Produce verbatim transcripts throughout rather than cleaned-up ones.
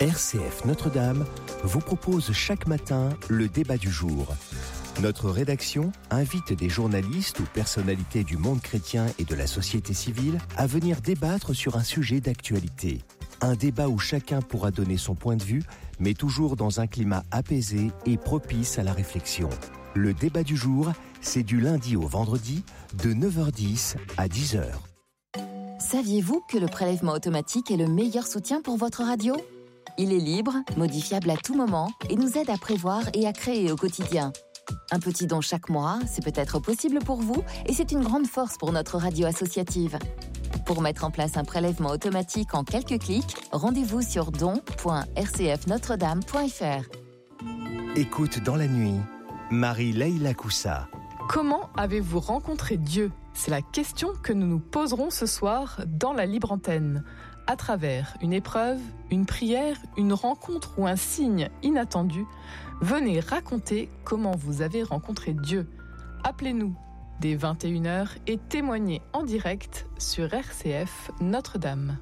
R C F Notre-Dame vous propose chaque matin le débat du jour. Notre rédaction invite des journalistes ou personnalités du monde chrétien et de la société civile à venir débattre sur un sujet d'actualité. Un débat où chacun pourra donner son point de vue, mais toujours dans un climat apaisé et propice à la réflexion. Le débat du jour, c'est du lundi au vendredi, de neuf heures dix à dix heures. Saviez-vous que le prélèvement automatique est le meilleur soutien pour votre radio ? Il est libre, modifiable à tout moment et nous aide à prévoir et à créer au quotidien. Un petit don chaque mois, c'est peut-être possible pour vous et c'est une grande force pour notre radio associative. Pour mettre en place un prélèvement automatique en quelques clics, rendez-vous sur don point r c f notre dame point f r. Écoute dans la nuit, Marie-Leïla Koussa. Comment avez-vous rencontré Dieu ? C'est la question que nous nous poserons ce soir dans la libre antenne. À travers une épreuve, une prière, une rencontre ou un signe inattendu, venez raconter comment vous avez rencontré Dieu. Appelez-nous dès vingt et une heures et témoignez en direct sur R C F Notre-Dame.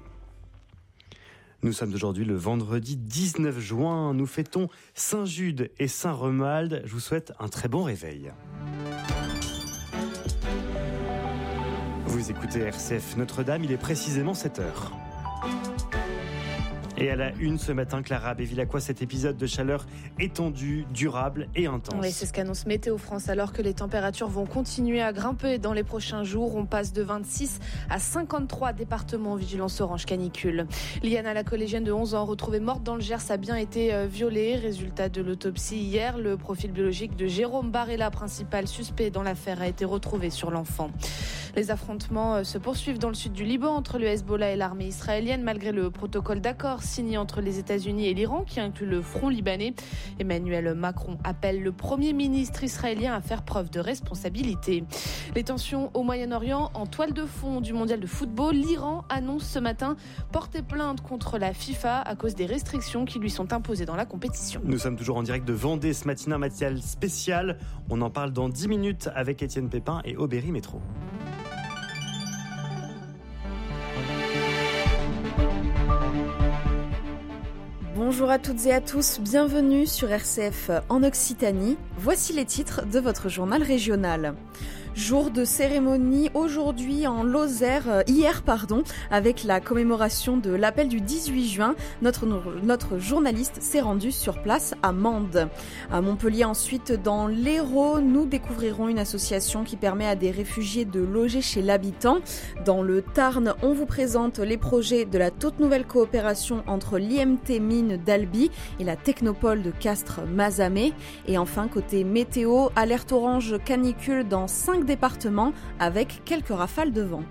Nous sommes aujourd'hui le vendredi dix-neuf juin. Nous fêtons Saint-Jude et Saint-Romuald. Je vous souhaite un très bon réveil. Vous écoutez R C F Notre-Dame, il est précisément sept heures. Et à la une ce matin, Clara Bévilacqua, cet épisode de chaleur étendue, durable et intense. Oui, c'est ce qu'annonce Météo France, alors que les températures vont continuer à grimper dans les prochains jours. On passe de vingt-six à cinquante-trois départements en vigilance orange canicule. Liana, la collégienne de onze ans, retrouvée morte dans le Gers, a bien été violée. Résultat de l'autopsie hier, le profil biologique de Jérôme Barella, principal suspect dans l'affaire, a été retrouvé sur l'enfant. Les affrontements se poursuivent dans le sud du Liban entre le Hezbollah et l'armée israélienne, malgré le protocole d'accord signé entre les États-Unis et l'Iran, qui inclut le front libanais. Emmanuel Macron appelle le Premier ministre israélien à faire preuve de responsabilité. Les tensions au Moyen-Orient en toile de fond du mondial de football. L'Iran annonce ce matin porter plainte contre la FIFA à cause des restrictions qui lui sont imposées dans la compétition. Nous sommes toujours en direct de Vendée ce matin, un matinal spécial. On en parle dans dix minutes avec Étienne Pépin et Aubéry Métro. Bonjour à toutes et à tous, bienvenue sur R C F en Occitanie. Voici les titres de votre journal régional. Jour de cérémonie aujourd'hui en Lozère, hier pardon, avec la commémoration de l'appel du dix-huit juin. Notre, notre journaliste s'est rendu sur place à Mende. À Montpellier ensuite, dans l'Hérault, nous découvrirons une association qui permet à des réfugiés de loger chez l'habitant. Dans le Tarn, on vous présente les projets de la toute nouvelle coopération entre l'I M T Mines d'Albi et la Technopole de Castres-Mazamet. Et enfin, côté météo, alerte orange canicule dans cinq départements avec quelques rafales de vent.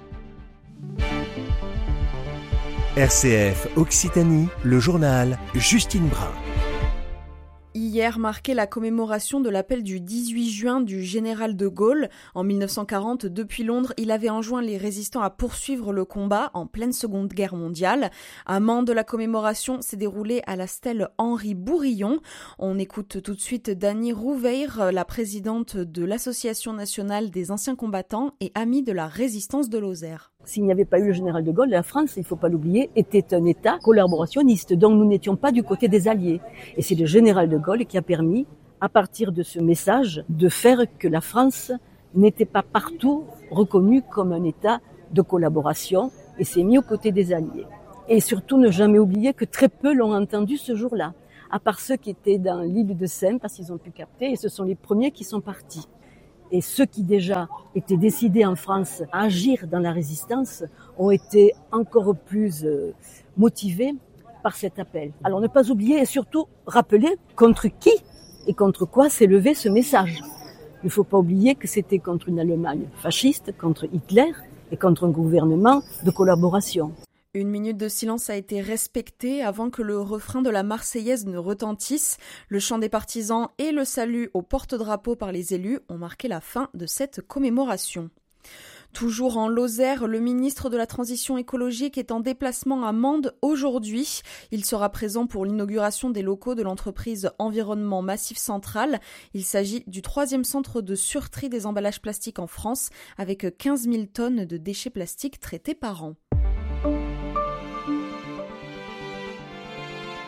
R C F Occitanie, le journal Justine Brun. Hier marquait la commémoration de l'appel du dix-huit juin du général de Gaulle. En mille neuf cent quarante, depuis Londres, il avait enjoint les résistants à poursuivre le combat en pleine Seconde Guerre mondiale. Un moment de la commémoration s'est déroulé à la stèle Henri Bourillon. On écoute tout de suite Dany Rouveir, la présidente de l'Association nationale des anciens combattants et amis de la résistance de Lozère. S'il n'y avait pas eu le général de Gaulle, la France, il ne faut pas l'oublier, était un État collaborationniste. Donc nous n'étions pas du côté des Alliés. Et c'est le général de Gaulle qui a permis, à partir de ce message, de faire que la France n'était pas partout reconnue comme un État de collaboration et s'est mis aux côtés des Alliés. Et surtout ne jamais oublier que très peu l'ont entendu ce jour-là, à part ceux qui étaient dans l'île de Seine parce qu'ils ont pu capter, et ce sont les premiers qui sont partis. Et ceux qui déjà étaient décidés en France à agir dans la résistance ont été encore plus euh, motivés par cet appel. Alors ne pas oublier et surtout rappeler contre qui et contre quoi s'est levé ce message. Il ne faut pas oublier que c'était contre une Allemagne fasciste, contre Hitler et contre un gouvernement de collaboration. Une minute de silence a été respectée avant que le refrain de la Marseillaise ne retentisse. Le chant des partisans et le salut au porte-drapeau par les élus ont marqué la fin de cette commémoration. Toujours en Lozère, le ministre de la Transition écologique est en déplacement à Mende aujourd'hui. Il sera présent pour l'inauguration des locaux de l'entreprise Environnement Massif Central. Il s'agit du troisième centre de surtri des emballages plastiques en France, avec quinze mille tonnes de déchets plastiques traités par an.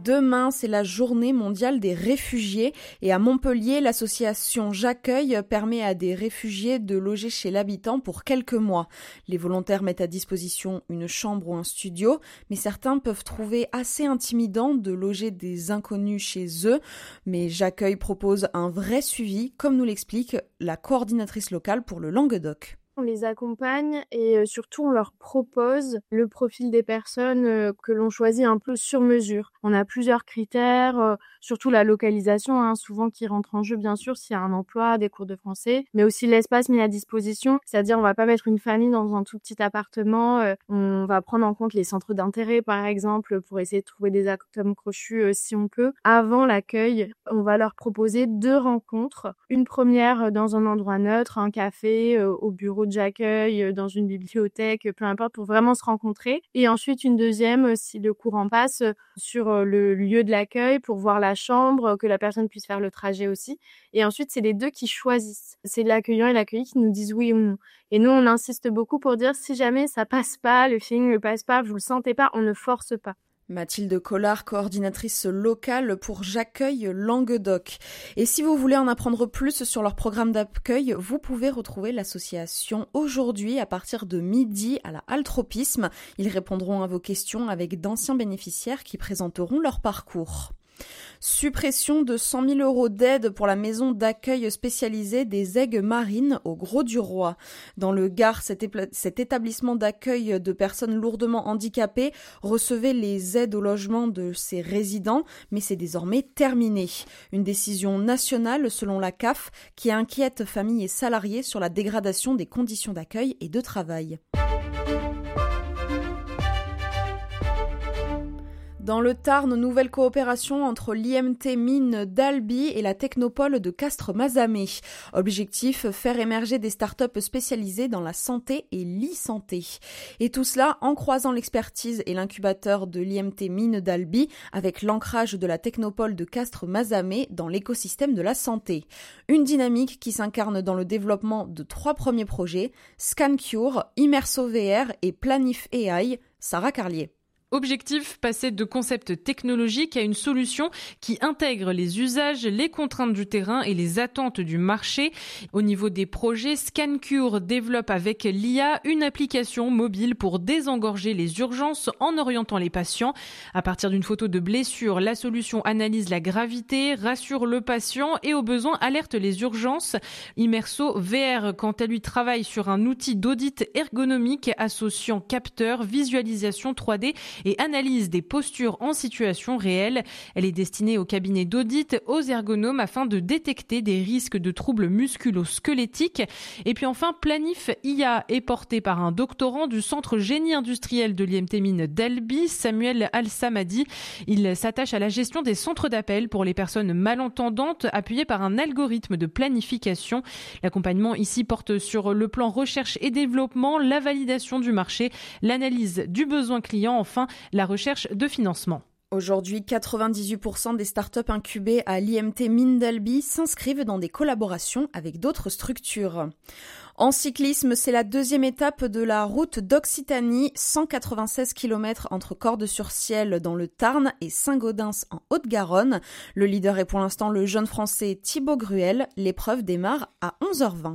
Demain, c'est la journée mondiale des réfugiés et à Montpellier, l'association J'accueille permet à des réfugiés de loger chez l'habitant pour quelques mois. Les volontaires mettent à disposition une chambre ou un studio, mais certains peuvent trouver assez intimidant de loger des inconnus chez eux. Mais J'accueille propose un vrai suivi, comme nous l'explique la coordinatrice locale pour le Languedoc. On les accompagne et surtout on leur propose le profil des personnes que l'on choisit un peu sur mesure. On a plusieurs critères, surtout la localisation, hein, souvent qui rentre en jeu bien sûr s'il y a un emploi, des cours de français, mais aussi l'espace mis à disposition, c'est-à-dire on va pas mettre une famille dans un tout petit appartement, on va prendre en compte les centres d'intérêt par exemple pour essayer de trouver des atomes crochus si on peut. Avant l'accueil, on va leur proposer deux rencontres, une première dans un endroit neutre, un café, au bureau J'accueille, dans une bibliothèque, peu importe, pour vraiment se rencontrer. Et ensuite, une deuxième, si le courant passe, sur le lieu de l'accueil pour voir la chambre, que la personne puisse faire le trajet aussi. Et ensuite, c'est les deux qui choisissent. C'est l'accueillant et l'accueilli qui nous disent oui ou non. Et nous, on insiste beaucoup pour dire si jamais ça passe pas, le feeling ne passe pas, vous le sentez pas, on ne force pas. Mathilde Collard, coordinatrice locale pour J'accueille Languedoc. Et si vous voulez en apprendre plus sur leur programme d'accueil, vous pouvez retrouver l'association aujourd'hui à partir de midi à la Halle Tropisme. Ils répondront à vos questions avec d'anciens bénéficiaires qui présenteront leur parcours. Suppression de cent mille euros d'aide pour la maison d'accueil spécialisée des Aigues Marines au Grau-du-Roi. Dans le Gard, cet, épla- cet établissement d'accueil de personnes lourdement handicapées recevait les aides au logement de ses résidents, mais c'est désormais terminé. Une décision nationale selon la C A F qui inquiète familles et salariés sur la dégradation des conditions d'accueil et de travail. Dans le Tarn, nouvelle coopération entre l'I M T Mines d'Albi et la Technopole de Castres-Mazamet. Objectif, faire émerger des startups spécialisées dans la santé et l'e-santé. Et tout cela en croisant l'expertise et l'incubateur de l'I M T Mines d'Albi avec l'ancrage de la Technopole de Castres-Mazamet dans l'écosystème de la santé. Une dynamique qui s'incarne dans le développement de trois premiers projets, ScanCure, Immerso V R et Planif A I. Sarah Carlier. Objectif, passer de concept technologique à une solution qui intègre les usages, les contraintes du terrain et les attentes du marché. Au niveau des projets, ScanCure développe avec l'I A une application mobile pour désengorger les urgences en orientant les patients. À partir d'une photo de blessure, la solution analyse la gravité, rassure le patient et au besoin alerte les urgences. Immerso V R, quant à lui, travaille sur un outil d'audit ergonomique associant capteurs, visualisation trois D et analyse des postures en situation réelle. Elle est destinée aux cabinets d'audit, aux ergonomes afin de détecter des risques de troubles musculo-squelettiques. Et puis enfin, Planif I A est porté par un doctorant du Centre Génie Industriel de l'I M T Mines d'Albi, Samuel Al-Samadi. Il s'attache à la gestion des centres d'appel pour les personnes malentendantes, appuyé par un algorithme de planification. L'accompagnement ici porte sur le plan recherche et développement, la validation du marché, l'analyse du besoin client, enfin la recherche de financement. Aujourd'hui, quatre-vingt-dix-huit pour cent des startups incubées à l'I M T Mines d'Albi s'inscrivent dans des collaborations avec d'autres structures. En cyclisme, c'est la deuxième étape de la route d'Occitanie, cent quatre-vingt-seize kilomètres entre Cordes-sur-Ciel dans le Tarn et Saint-Gaudens en Haute-Garonne. Le leader est pour l'instant le jeune français Thibaut Gruel. L'épreuve démarre à onze heures vingt.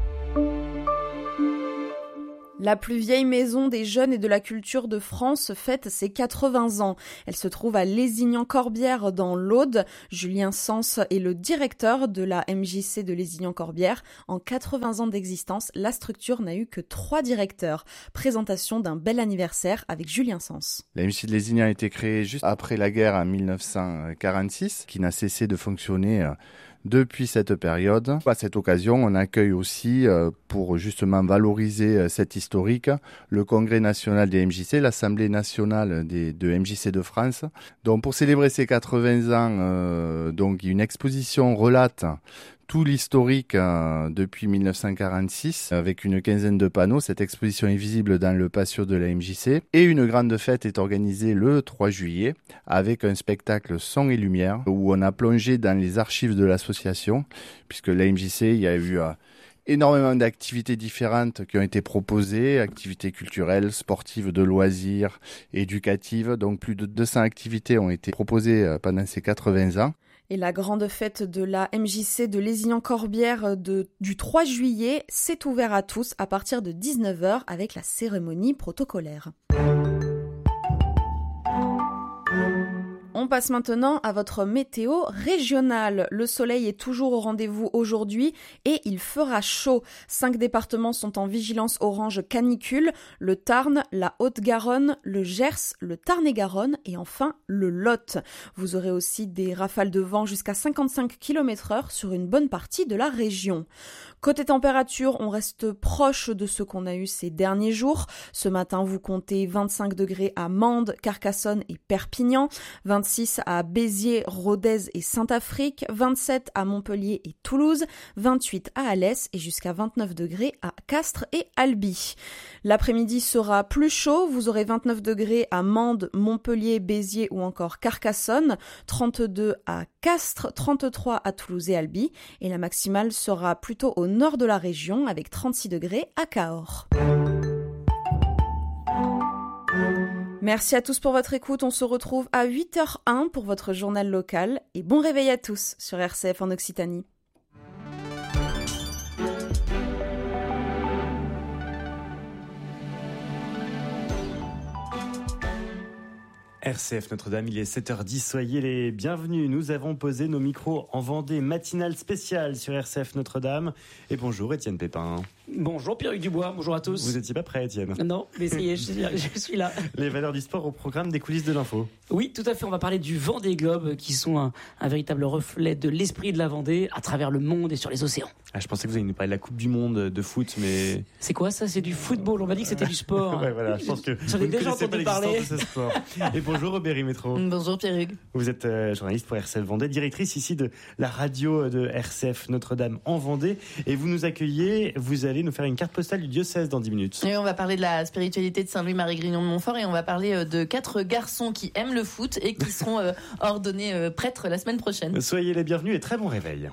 La plus vieille maison des jeunes et de la culture de France fête ses quatre-vingts ans. Elle se trouve à Lézignan-Corbière dans l'Aude. Julien Sens est le directeur de la M J C de Lézignan-Corbière. En quatre-vingts ans d'existence, la structure n'a eu que trois directeurs. Présentation d'un bel anniversaire avec Julien Sens. La M J C de Lézignan a été créée juste après la guerre en mille neuf cent quarante-six, qui n'a cessé de fonctionner depuis cette période. À cette occasion, on accueille aussi, euh, pour justement valoriser euh, cet historique, le Congrès national des M J C, l'Assemblée nationale des, de M J C de France. Donc, pour célébrer ces quatre-vingts ans, euh, donc, une exposition relate tout l'historique euh, depuis mille neuf cent quarante-six, avec une quinzaine de panneaux. Cette exposition est visible dans le patio de la M J C. Et une grande fête est organisée le trois juillet, avec un spectacle son et lumière, où on a plongé dans les archives de l'association, puisque la M J C, il y a eu euh, Énormément d'activités différentes qui ont été proposées, activités culturelles, sportives, de loisirs, éducatives. Donc plus de deux cents activités ont été proposées pendant ces quatre-vingts ans. Et la grande fête de la M J C de Lézignan-Corbière de, du trois juillet, c'est ouvert à tous à partir de dix-neuf heures avec la cérémonie protocolaire. On passe maintenant à votre météo régionale. Le soleil est toujours au rendez-vous aujourd'hui et il fera chaud. Cinq départements sont en vigilance orange canicule, le Tarn, la Haute-Garonne, le Gers, le Tarn-et-Garonne et enfin le Lot. Vous aurez aussi des rafales de vent jusqu'à cinquante-cinq kilomètres heure sur une bonne partie de la région. Côté température, on reste proche de ce qu'on a eu ces derniers jours. Ce matin, vous comptez vingt-cinq degrés à Mende, Carcassonne et Perpignan, vingt-six à Béziers, Rodez et Saint-Affrique, vingt-sept à Montpellier et Toulouse, vingt-huit à Alès et jusqu'à vingt-neuf degrés à Castres et Albi. L'après-midi sera plus chaud, vous aurez vingt-neuf degrés à Mende, Montpellier, Béziers ou encore Carcassonne, trente-deux à Castres, trente-trois à Toulouse et Albi et la maximale sera plutôt au nord de la région avec trente-six degrés à Cahors. Merci à tous pour votre écoute, on se retrouve à huit heures un pour votre journal local et bon réveil à tous sur R C F en Occitanie. R C F Notre-Dame, il est sept heures dix, soyez les bienvenus. Nous avons posé nos micros en Vendée, matinale spéciale sur R C F Notre-Dame. Et bonjour Étienne Pépin. Bonjour Pierre-Hugues Dubois, bonjour à tous. Vous n'étiez pas prêt Étienne? Non, mais ça y est, je suis là. Les valeurs du sport au programme des coulisses de l'info. Oui, tout à fait, on va parler du Vendée Globe, qui sont un, un véritable reflet de l'esprit de la Vendée à travers le monde et sur les océans. Ah, je pensais que vous alliez nous parler de la Coupe du Monde de foot, mais... C'est quoi ça? C'est du football, on m'a dit que c'était du sport. Ouais, voilà, je pense que j'en ai déjà entendu parler. De ce sport. Et bonjour Robert Métro. Bonjour Pierre-Hugues. Vous êtes euh, journaliste pour R C F Vendée, directrice ici de la radio de R C F Notre-Dame en Vendée. Et vous nous accueillez, vous allez nous faire une carte postale du diocèse dans dix minutes. Et on va parler de la spiritualité de Saint-Louis-Marie Grignon de Montfort et on va parler de quatre garçons qui aiment le foot et qui seront euh, ordonnés euh, prêtres la semaine prochaine. Soyez les bienvenus et très bon réveil.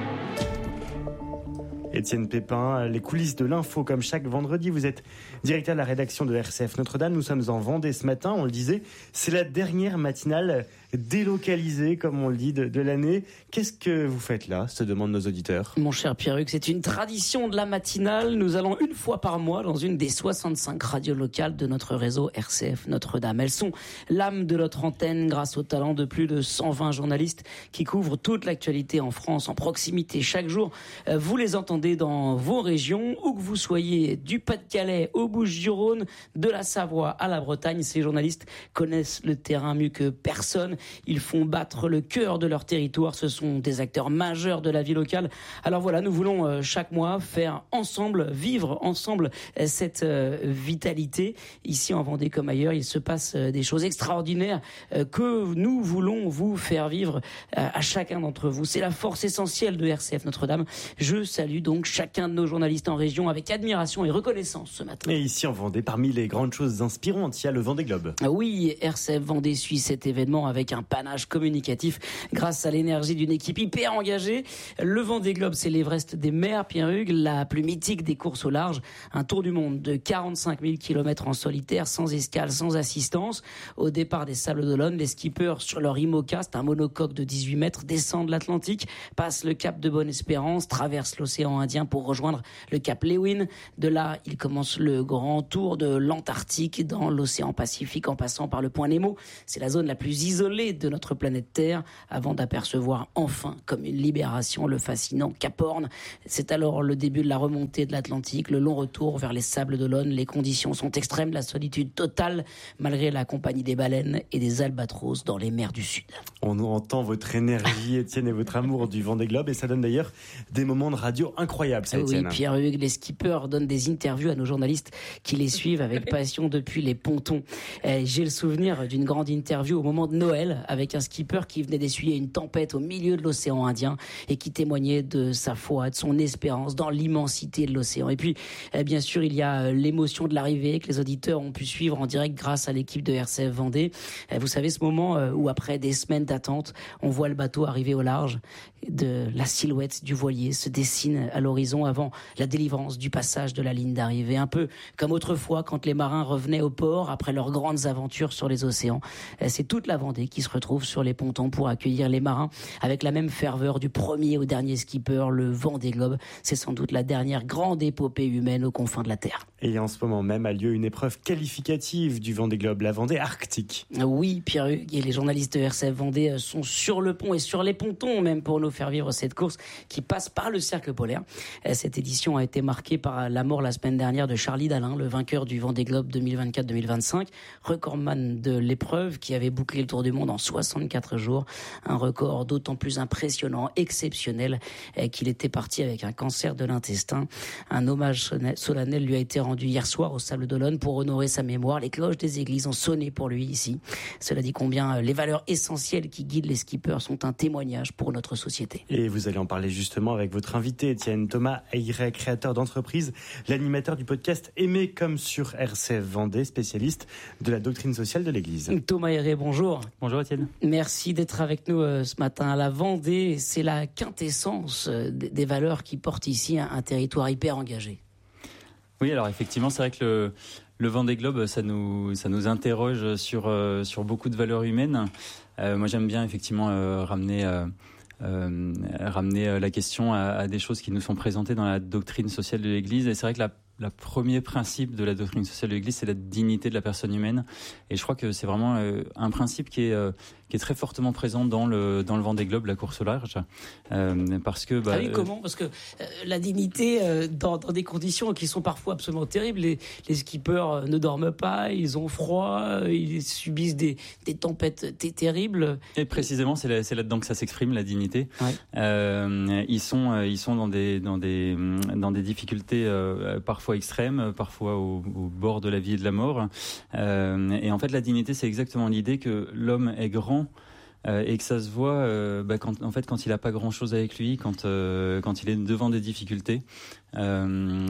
Étienne Pépin, les coulisses de l'info comme chaque vendredi. Vous êtes directeur de la rédaction de R C F Notre-Dame. Nous sommes en Vendée ce matin, on le disait. C'est la dernière matinale délocalisée, comme on le dit, de, de l'année. Qu'est-ce que vous faites là, se demandent nos auditeurs? Mon cher Pierre-Hugues, c'est une tradition de la matinale. Nous allons une fois par mois dans une des soixante-cinq radios locales de notre réseau R C F Notre-Dame. Elles sont l'âme de notre antenne grâce au talent de plus de cent vingt journalistes qui couvrent toute l'actualité en France, en proximité chaque jour. Vous les entendez dans vos régions, où que vous soyez, du Pas-de-Calais aux Bouches-du-Rhône, de la Savoie à la Bretagne. Ces journalistes connaissent le terrain mieux que personne. Ils font battre le cœur de leur territoire. Ce sont des acteurs majeurs de la vie locale. Alors voilà, nous voulons euh, chaque mois faire ensemble, vivre ensemble euh, cette euh, vitalité. Ici en Vendée comme ailleurs, il se passe euh, des choses extraordinaires euh, que nous voulons vous faire vivre euh, à chacun d'entre vous. C'est la force essentielle de R C F Notre-Dame. Je salue donc chacun de nos journalistes en région avec admiration et reconnaissance ce matin. Et ici en Vendée, parmi les grandes choses inspirantes, il y a le Vendée Globe. Oui, R C F Vendée suit cet événement avec un panache communicatif grâce à l'énergie d'une équipe hyper engagée. Le Vendée Globe, c'est l'Everest des mers, Pierre-Hugues, la plus mythique des courses au large. Un tour du monde de quarante-cinq mille kilomètres en solitaire, sans escale, sans assistance. Au départ des Sables d'Olonne, les skippers sur leur IMOCA, c'est un monocoque de dix-huit mètres, descendent l'Atlantique, passent le cap de Bonne-Espérance, traversent l'océan Indien pour rejoindre le cap Lewin. De là, ils commencent le grand tour de l'Antarctique dans l'océan Pacifique en passant par le point Nemo. C'est la zone la plus isolée de notre planète Terre avant d'apercevoir enfin comme une libération le fascinant Cap Horn. C'est alors le début de la remontée de l'Atlantique, le long retour vers les Sables d'Olonne. Les conditions sont extrêmes, la solitude totale malgré la compagnie des baleines et des albatros dans les mers du Sud. On entend votre énergie Étienne et votre amour du Vendée Globe et ça donne d'ailleurs des moments de radio incroyables, ça, Étienne. Oui, Pierre-Hugues, les skippers donnent des interviews à nos journalistes qui les suivent avec passion depuis les pontons. J'ai le souvenir d'une grande interview au moment de Noël duel avec un skipper qui venait d'essuyer une tempête au milieu de l'océan Indien et qui témoignait de sa foi, de son espérance dans l'immensité de l'océan. Et puis, euh, bien sûr, il y a l'émotion de l'arrivée que les auditeurs ont pu suivre en direct grâce à l'équipe de R C F Vendée. Euh, vous savez, ce moment euh, où après des semaines d'attente, on voit le bateau arriver au large, de la silhouette du voilier se dessine à l'horizon avant la délivrance du passage de la ligne d'arrivée. Un peu comme autrefois quand les marins revenaient au port après leurs grandes aventures sur les océans. C'est toute la Vendée qui se retrouve sur les pontons pour accueillir les marins avec la même ferveur du premier au dernier skipper, le Vendée Globe. C'est sans doute la dernière grande épopée humaine aux confins de la Terre. Et en ce moment même a lieu une épreuve qualificative du Vendée Globe, la Vendée Arctique. Oui, Pierre-Hugues, et les journalistes de R C F Vendée sont sur le pont et sur les pontons même pour nous faire vivre cette course qui passe par le cercle polaire. Cette édition a été marquée par la mort la semaine dernière de Charlie Dalin, le vainqueur du Vendée Globe deux mille vingt-quatre deux mille vingt-cinq, recordman de l'épreuve qui avait bouclé le tour du monde en soixante-quatre jours. Un record d'autant plus impressionnant, exceptionnel, qu'il était parti avec un cancer de l'intestin. Un hommage solennel lui a été rendu hier soir au Sable d'Olonne pour honorer sa mémoire. Les cloches des églises ont sonné pour lui ici. Cela dit combien les valeurs essentielles qui guident les skippers sont un témoignage pour notre société. Et vous allez en parler justement avec votre invité, Étienne Thomas Ayret, créateur d'entreprise, l'animateur du podcast Aimer comme sur R C F Vendée, spécialiste de la doctrine sociale de l'Église. Thomas Ayret, bonjour. Bonjour Étienne. Merci d'être avec nous euh, ce matin. La Vendée, c'est la quintessence euh, des valeurs qui portent ici un, un territoire hyper engagé. Oui, alors effectivement, c'est vrai que le, le Vendée Globe, ça nous, ça nous interroge sur, euh, sur beaucoup de valeurs humaines. Euh, moi, j'aime bien effectivement euh, ramener... Euh, Euh, ramener la question à, à des choses qui nous sont présentées dans la doctrine sociale de l'Église. Et c'est vrai que la, la premier principe de la doctrine sociale de l'Église, c'est la dignité de la personne humaine. Et je crois que c'est vraiment euh, un principe qui est, euh, qui est très fortement présent dans le, dans le Vendée Globe, la course au large. Euh, parce que, bah, ah oui, comment ? Parce que euh, la dignité, euh, dans, dans des conditions qui sont parfois absolument terribles, les, les skippers ne dorment pas, ils ont froid, ils subissent des, des tempêtes t- terribles. Et précisément, c'est, là, c'est là-dedans que ça s'exprime, la dignité. Ouais. Euh, ils sont, ils sont dans des, dans des, dans des difficultés euh, parfois extrêmes, parfois au, au bord de la vie et de la mort. Euh, et en fait, la dignité, c'est exactement l'idée que l'homme est grand. Euh, et que ça se voit euh, bah, quand, en fait, quand il n'a pas grand-chose avec lui, quand, euh, quand il est devant des difficultés. Euh,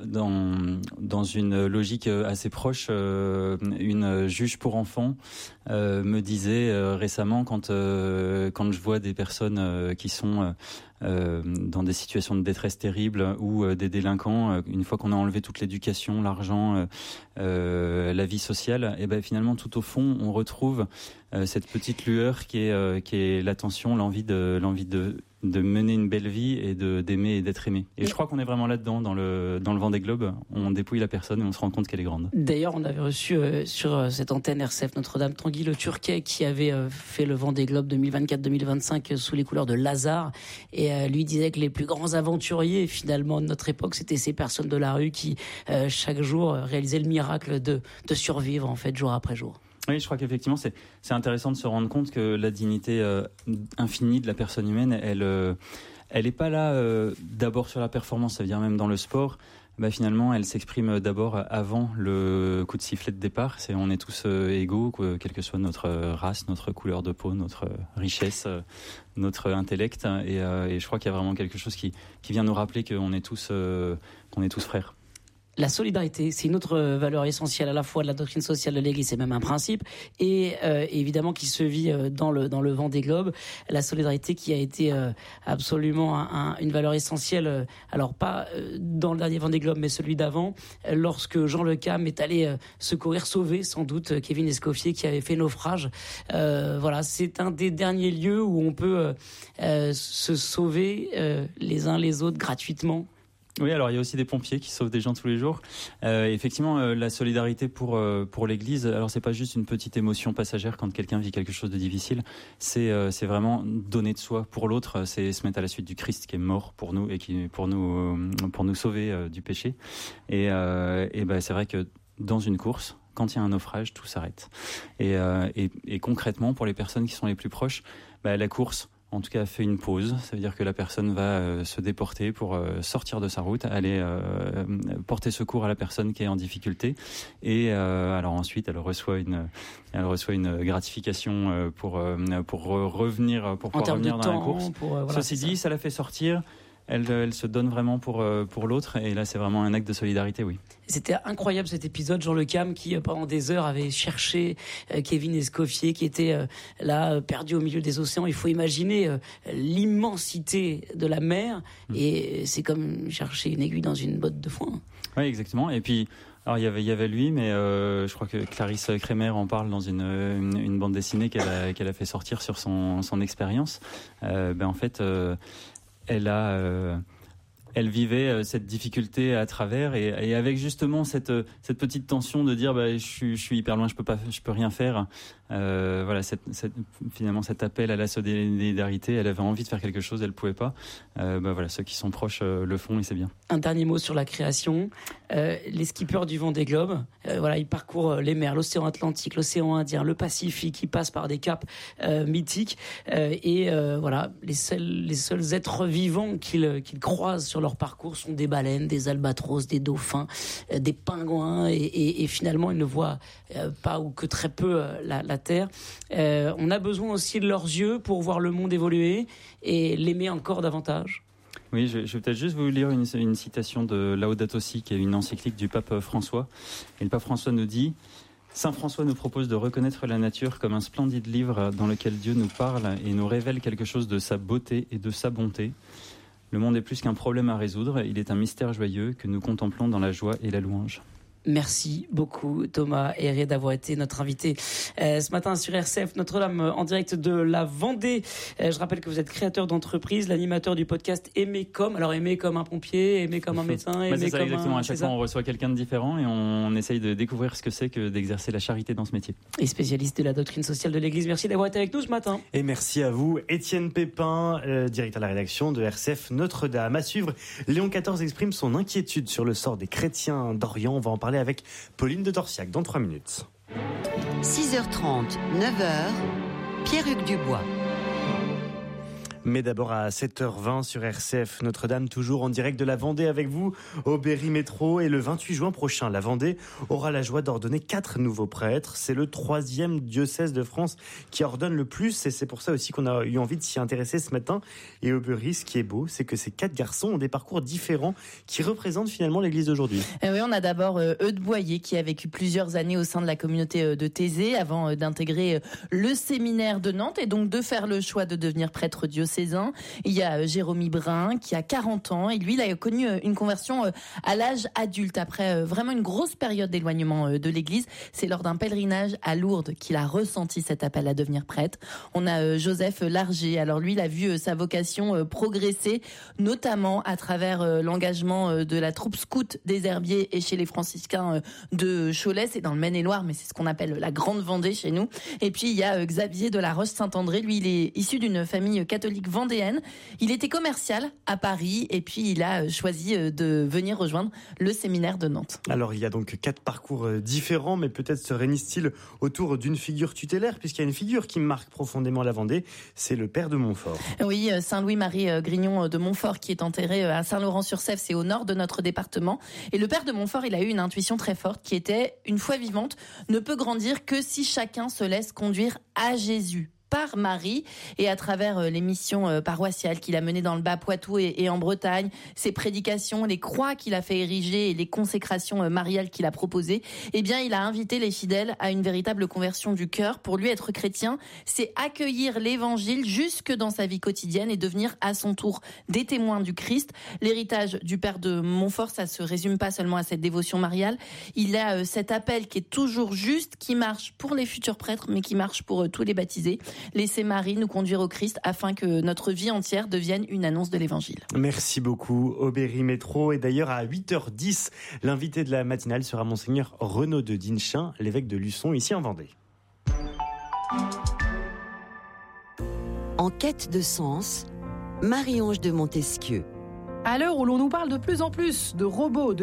dans, dans une logique assez proche, euh, une juge pour enfants euh, me disait euh, récemment, quand, euh, quand je vois des personnes euh, qui sont euh, dans des situations de détresse terrible ou euh, des délinquants, euh, une fois qu'on a enlevé toute l'éducation, l'argent, euh, euh, la vie sociale, et ben finalement tout au fond on retrouve euh, cette petite lueur qui est, euh, qui est l'attention, l'envie de, l'envie de de mener une belle vie et de d'aimer et d'être aimé. Et je crois qu'on est vraiment là-dedans, dans le, dans le Vendée Globe. On dépouille la personne et on se rend compte qu'elle est grande. D'ailleurs, on avait reçu euh, sur euh, cette antenne R C F Notre-Dame Tanguy Le Turquet qui avait euh, fait le Vendée Globe deux mille vingt-quatre deux mille vingt-cinq euh, sous les couleurs de Lazare. Et euh, lui disait que les plus grands aventuriers, finalement, de notre époque, c'était ces personnes de la rue qui, euh, chaque jour, réalisaient le miracle de, de survivre, en fait, jour après jour. Oui, je crois qu'effectivement, c'est, c'est intéressant de se rendre compte que la dignité euh, infinie de la personne humaine, elle euh, elle est pas là euh, d'abord sur la performance, ça veut dire même dans le sport. Bah, finalement, elle s'exprime d'abord avant le coup de sifflet de départ. C'est, on est tous euh, égaux, quoi, quelle que soit notre race, notre couleur de peau, notre richesse, euh, notre intellect. Et, euh, et je crois qu'il y a vraiment quelque chose qui, qui vient nous rappeler qu'on est tous, euh, qu'on est tous frères. La solidarité, c'est une autre valeur essentielle à la fois de la doctrine sociale de l'Église, c'est même un principe, et euh, évidemment qui se vit euh, dans le dans le Vendée Globe. La solidarité qui a été euh, absolument un, un, une valeur essentielle, euh, alors pas euh, dans le dernier Vendée Globe, mais celui d'avant, euh, lorsque Jean Le Cam est allé euh, secourir, sauver sans doute euh, Kevin Escoffier qui avait fait naufrage. Euh, voilà, c'est un des derniers lieux où on peut euh, euh, se sauver euh, les uns les autres gratuitement. Oui, alors il y a aussi des pompiers qui sauvent des gens tous les jours. Euh, effectivement, euh, la solidarité pour euh, pour l'Église, alors c'est pas juste une petite émotion passagère quand quelqu'un vit quelque chose de difficile. C'est euh, c'est vraiment donner de soi pour l'autre. C'est se mettre à la suite du Christ qui est mort pour nous et qui pour nous euh, pour nous sauver euh, du péché. Et euh, et ben c'est vrai que dans une course, quand il y a un naufrage, tout s'arrête. Et euh, et, et concrètement pour les personnes qui sont les plus proches, bah, la course. en tout cas fait une pause. Ça veut dire que la personne va euh, se déporter pour euh, sortir de sa route, aller euh, porter secours à la personne qui est en difficulté. Et euh, alors ensuite, elle reçoit une, elle reçoit une gratification euh, pour euh, pour revenir, pour pouvoir revenir dans la course. Pour, euh, voilà, Ceci dit, ça. ça la fait sortir. Elle, elle se donne vraiment pour, pour l'autre, et là c'est vraiment un acte de solidarité, oui. C'était incroyable cet épisode, Jean Le Cam, qui pendant des heures avait cherché euh, Kevin Escoffier, qui était euh, là, euh, perdu au milieu des océans. Il faut imaginer euh, l'immensité de la mer, mmh. et c'est comme chercher une aiguille dans une botte de foin. Oui, exactement. Et puis, alors il y avait, il y avait lui, mais euh, je crois que Clarisse Kremer en parle dans une, une, une bande dessinée qu'elle a, qu'elle a fait sortir sur son, son expérience. Euh, ben en fait... Euh, Elle a, euh, elle vivait euh, cette difficulté à travers, et, et avec justement cette cette petite tension de dire bah je suis je suis hyper loin, je peux pas, je peux rien faire. Euh, voilà, cette, cette, finalement cet appel à la solidarité, elle avait envie de faire quelque chose, elle pouvait pas. Euh, bah voilà, ceux qui sont proches euh, le font, et c'est bien. Un dernier mot sur la création. Euh, les skippers du Vendée Globe, euh, voilà, ils parcourent les mers, l'océan Atlantique, l'océan Indien, le Pacifique, ils passent par des caps euh, mythiques, euh, et euh, voilà, les seuls les seuls êtres vivants qu'ils qu'ils croisent sur leur parcours sont des baleines, des albatros, des dauphins, euh, des pingouins, et, et, et finalement ils ne voient euh, pas ou que très peu euh, la, la Terre. Euh, on a besoin aussi de leurs yeux pour voir le monde évoluer et l'aimer encore davantage. Oui, je, je vais peut-être juste vous lire une, une citation de Laudato Si, qui est une encyclique du pape François. Et le pape François nous dit: Saint François nous propose de reconnaître la nature comme un splendide livre dans lequel Dieu nous parle et nous révèle quelque chose de sa beauté et de sa bonté. Le monde est plus qu'un problème à résoudre, il est un mystère joyeux que nous contemplons dans la joie et la louange. Merci beaucoup Thomas Héré d'avoir été notre invité euh, ce matin sur R C F Notre-Dame en direct de la Vendée. Euh, je rappelle que vous êtes créateur d'entreprise, l'animateur du podcast Aimer comme. Alors aimer comme un pompier, aimer comme un médecin, aimer bah, c'est ça, comme exactement. un... À chaque fois on reçoit quelqu'un de différent et on, on essaye de découvrir ce que c'est que d'exercer la charité dans ce métier. Et spécialiste de la doctrine sociale de l'Église, merci d'avoir été avec nous ce matin. Et merci à vous Étienne Pépin, euh, directeur de la rédaction de R C F Notre-Dame. À suivre, Léon quatorze exprime son inquiétude sur le sort des chrétiens d'Orient. On va en parler avec Pauline de Dorsiac dans trois minutes. six heures trente, neuf heures, Pierre-Hugues Dubois. Mais d'abord à sept heures vingt sur R C F Notre-Dame, toujours en direct de la Vendée avec vous au Berry Métro. Et le vingt-huit juin prochain, la Vendée aura la joie d'ordonner quatre nouveaux prêtres. C'est le troisième diocèse de France qui ordonne le plus, et c'est pour ça aussi qu'on a eu envie de s'y intéresser ce matin. Et au Berry, ce qui est beau, c'est que ces quatre garçons ont des parcours différents qui représentent finalement l'Église d'aujourd'hui. Et oui, on a d'abord euh, Eudes Boyer qui a vécu plusieurs années au sein de la communauté euh, de Thésée avant euh, d'intégrer euh, le séminaire de Nantes et donc de faire le choix de devenir prêtre diocésain. Il y a Jérémy Brun qui a quarante ans et lui il a connu une conversion à l'âge adulte après vraiment une grosse période d'éloignement de l'église. C'est lors d'un pèlerinage à Lourdes qu'il a ressenti cet appel à devenir prêtre. On a Joseph Larger. Alors lui il a vu sa vocation progresser notamment à travers l'engagement de la troupe scout des Herbiers et chez les franciscains de Cholet. C'est dans le Maine-et-Loire mais c'est ce qu'on appelle la Grande Vendée chez nous. Et puis il y a Xavier de la Roche-Saint-André. Lui il est issu d'une famille catholique vendéenne. Il était commercial à Paris et puis il a choisi de venir rejoindre le séminaire de Nantes. Alors il y a donc quatre parcours différents, mais peut-être se réunissent-ils autour d'une figure tutélaire, puisqu'il y a une figure qui marque profondément la Vendée, c'est le père de Montfort. Oui, Saint-Louis-Marie Grignon de Montfort qui est enterré à Saint-Laurent-sur-Sèvre, c'est au nord de notre département. Et le père de Montfort, il a eu une intuition très forte qui était, une foi vivante, ne peut grandir que si chacun se laisse conduire à Jésus. Par Marie et à travers les missions paroissiales qu'il a menées dans le Bas-Poitou et, et en Bretagne, ses prédications, les croix qu'il a fait ériger et les consécrations mariales qu'il a proposées, eh bien, il a invité les fidèles à une véritable conversion du cœur. Pour lui, être chrétien, c'est accueillir l'évangile jusque dans sa vie quotidienne et devenir à son tour des témoins du Christ. L'héritage du père de Montfort, ça se résume pas seulement à cette dévotion mariale. Il a cet appel qui est toujours juste, qui marche pour les futurs prêtres, mais qui marche pour tous les baptisés. Laissez Marie nous conduire au Christ afin que notre vie entière devienne une annonce de l'Évangile. Merci beaucoup au Berry Métro. Et d'ailleurs à huit heures dix, l'invité de la matinale sera Monseigneur Renaud de Dinchin, l'évêque de Luçon, ici en Vendée. En quête de sens, Marie-Ange de Montesquieu. À l'heure où l'on nous parle de plus en plus de robots, de